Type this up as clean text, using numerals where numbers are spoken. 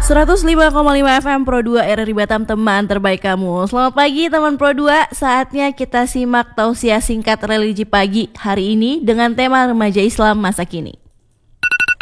105,5 FM Pro 2 RRI Batam, teman terbaik kamu. Selamat pagi teman Pro 2. Saatnya kita simak tausiah singkat religi pagi hari ini dengan tema remaja Islam masa kini.